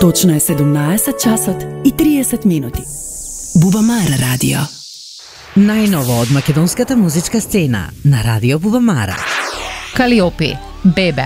Точно е 17 часот и 30 минути. Бубамара радио. Најново од македонската музичка сцена на Радио Бубамара. Калиопи, Бебе,